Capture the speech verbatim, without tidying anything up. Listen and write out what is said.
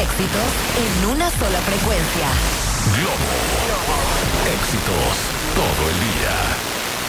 éxitos en una sola frecuencia. Globo. Éxitos todo el día.